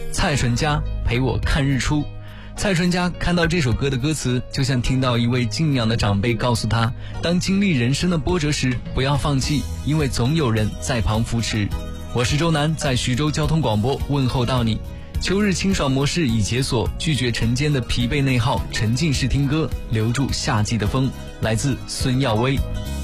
蔡淳佳陪我看日出。蔡淳佳看到这首歌的歌词，就像听到一位敬仰的长辈告诉他，当经历人生的波折时，不要放弃，因为总有人在旁扶持。我是周南，在徐州交通广播问候到你。秋日清爽模式已解锁，拒绝晨间的疲惫内耗，沉浸式听歌，留住夏季的风。来自孙耀威。